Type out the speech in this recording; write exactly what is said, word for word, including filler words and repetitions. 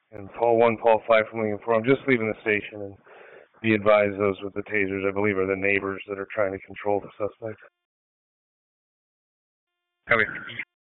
And Paul one, Paul five from Lincoln four. I'm just leaving the station, and be advised those with the tasers, I believe, are the neighbors that are trying to control the suspect. Copy.